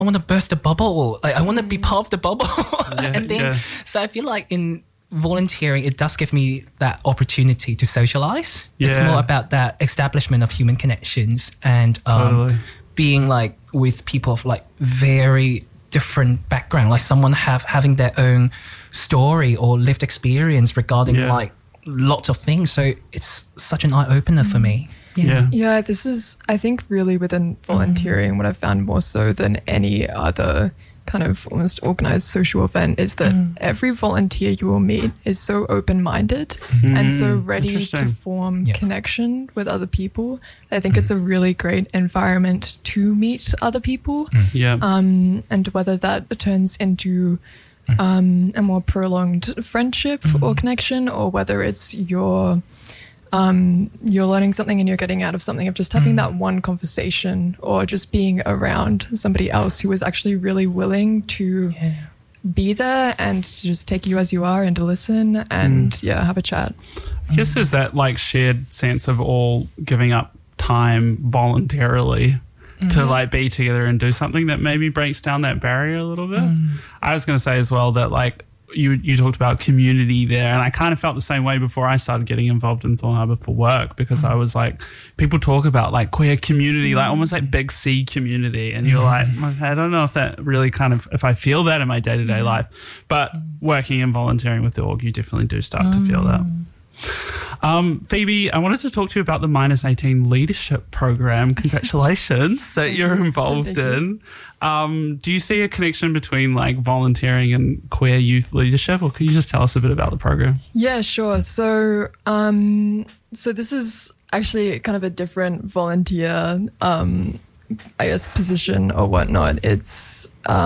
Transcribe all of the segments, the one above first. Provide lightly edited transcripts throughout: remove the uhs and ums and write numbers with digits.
I want to burst the bubble. Like, I want to be part of the bubble. And then, so I feel like in volunteering, it does give me that opportunity to socialize. It's more about that establishment of human connections and being like with people of like very different background, like someone having their own story or lived experience regarding like lots of things. So it's such an eye-opener for me. Yeah, this is, I think, really within volunteering, what I've found more so than any other kind of almost organized social event is that every volunteer you will meet is so open-minded and so ready to form connection with other people. I think it's a really great environment to meet other people. And whether that turns into a more prolonged friendship or connection, or whether it's you're learning something and you're getting out of something of just having that one conversation, or just being around somebody else who is actually really willing to be there and to just take you as you are and to listen and have a chat. I guess there's that like shared sense of all giving up time voluntarily to like be together and do something that maybe breaks down that barrier a little bit. I was going to say as well that like you talked about community there, and I kind of felt the same way before I started getting involved in Thorn Harbour for work, because I was like, people talk about like queer community, like almost like big C community, and you're like, I don't know if that really kind of, if I feel that in my day-to-day life, but working and volunteering with the org, you definitely do start to feel that. Phoebe, I wanted to talk to you about the Minus 18 leadership program. Congratulations that you're involved in. Do you see a connection between like volunteering and queer youth leadership, or can you just tell us a bit about the program? Yeah, sure. So, so this is actually kind of a different volunteer, I guess, position or whatnot. It's,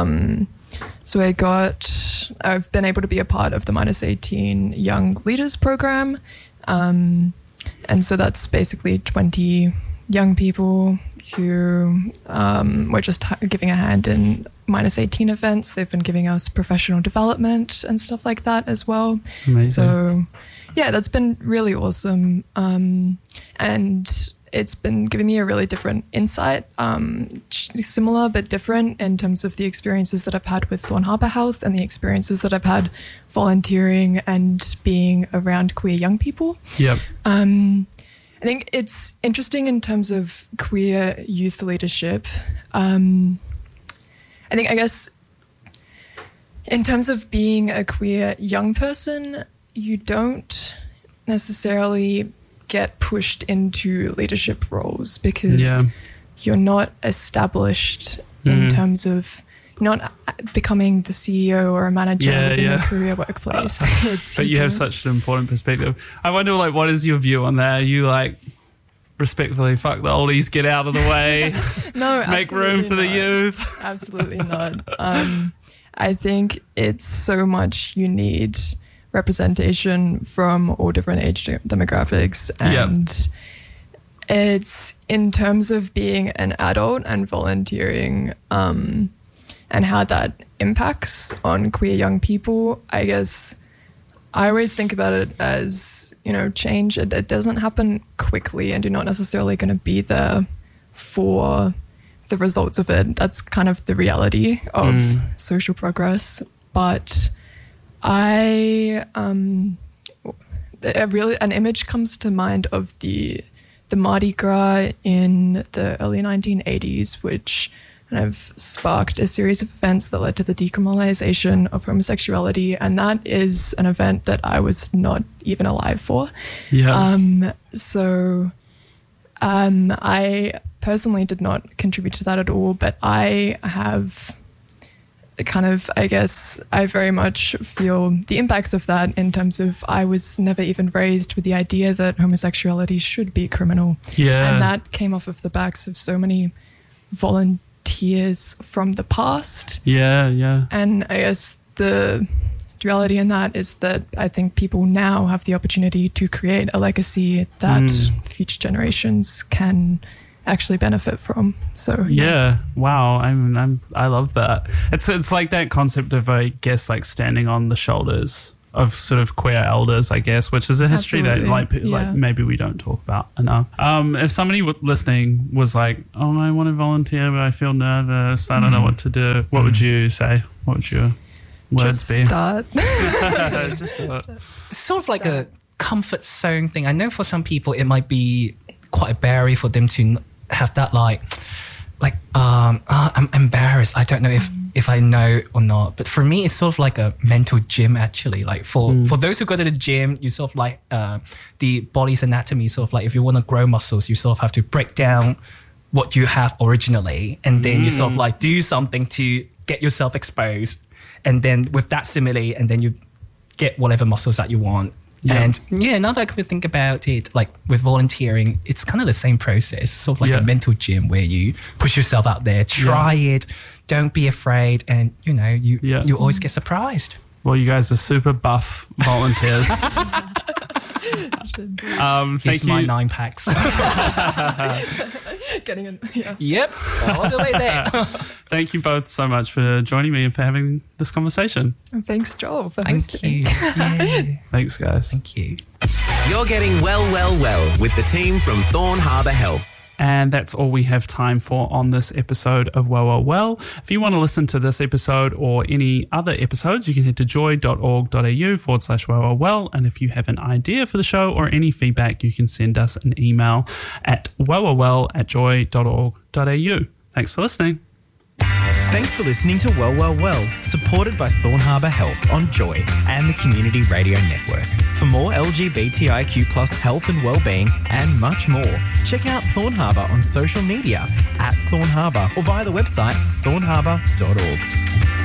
so I've been able to be a part of the Minus 18 Young Leaders program. And so that's basically 20 young people who were just giving a hand in Minus 18 events. They've been giving us professional development and stuff like that as well. Amazing. So yeah, that's been really awesome. And it's been giving me a really different insight, similar but different in terms of the experiences that I've had with Thorn Harbour Health and the experiences that I've had volunteering and being around queer young people. Yep. I think it's interesting in terms of queer youth leadership. I guess in terms of being a queer young person, you don't necessarily get pushed into leadership roles because you're not established in terms of not becoming the CEO or a manager within your career workplace. But you have such an important perspective. I wonder, like, what is your view on that? Are you like, respectfully, fuck the oldies, get out of the way? No, make room for the youth? Absolutely not. I think it's so much you need representation from all different age demographics, and it's in terms of being an adult and volunteering and how that impacts on queer young people. I guess I always think about it as, you know, change, it doesn't happen quickly, and you're not necessarily going to be there for the results of it. That's kind of the reality of social progress. But an image comes to mind of the Mardi Gras in the early 1980s, which kind of sparked a series of events that led to the decriminalization of homosexuality, and that is an event that I was not even alive for. I personally did not contribute to that at all, but I have kind of, I guess, I very much feel the impacts of that in terms of I was never even raised with the idea that homosexuality should be criminal. And that came off of the backs of so many volunteers from the past. And I guess the reality in that is that I think people now have the opportunity to create a legacy that future generations can actually benefit from. So wow, I love that. It's like that concept of, I guess, like standing on the shoulders of sort of queer elders, I guess, which is a history Absolutely. that like maybe we don't talk about enough. If somebody listening was like, oh, I want to volunteer, but I feel nervous, I don't know what to do, what would you say? What would your words be? Start. Just start. It's sort of like a comfort zone thing. I know for some people it might be quite a barrier for them to have that I'm embarrassed. I don't know if I know or not. But for me, it's sort of like a mental gym, actually. Like for those who go to the gym, you sort of like the body's anatomy, sort of like if you want to grow muscles, you sort of have to break down what you have originally. And then you sort of like do something to get yourself exposed. And then with that stimuli, and then you get whatever muscles that you want. Yeah. And now that I can think about it, like with volunteering, it's kind of the same process, sort of like a mental gym where you push yourself out there, try it, don't be afraid, and you always get surprised. Well, you guys are super buff volunteers. Here's my 9 packs. Getting in, Yep, all the way there. Thank you both so much for joining me and for having this conversation. And thanks, Joel, for Thank hosting. you. Yeah. Thanks, guys. Thank you. You're getting well with the team from Thorn Harbour Health. And that's all we have time for on this episode of Well. If you want to listen to this episode or any other episodes, you can head to joy.org.au/well. And if you have an idea for the show or any feedback, you can send us an email at well@joy.org.au. Thanks for listening. Thanks for listening to Well, supported by Thorn Harbour Health on Joy and the Community Radio Network. For more LGBTIQ+ health and wellbeing and much more, check out Thorn Harbour on social media @Thorn Harbour or via the website thornharbour.org.